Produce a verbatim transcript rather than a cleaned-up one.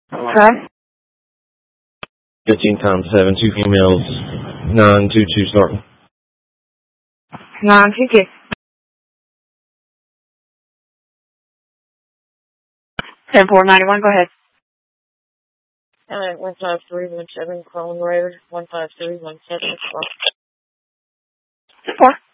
Okay. fifteen times seven, two females, nine two two starting. nine two two. ten four ninety-one, go ahead. Uh, one five three one seven Crone Road, one five three one seven. ten four.